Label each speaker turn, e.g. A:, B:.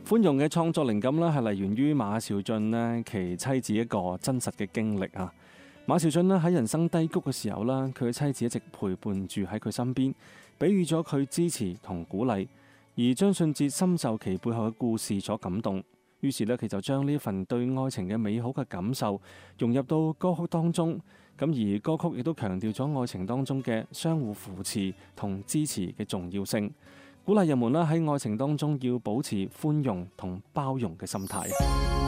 A: 寬容嘅創作靈感呢，係嚟源於馬兆駿呢其妻子一個真實嘅經歷啊。馬兆駿呢喺人生低谷嘅時候呢，佢嘅妻子一直陪伴住喺佢身邊，俾予咗佢支持同鼓勵。而張信哲深受其背後嘅故事所感動，於是呢，佢就將呢份對愛情嘅美好嘅感受融入到歌曲當中。咁而歌曲亦都強調咗愛情當中嘅相互扶持同支持嘅重要性。鼓勵人們啦喺愛情當中要保持寬容同包容嘅心態。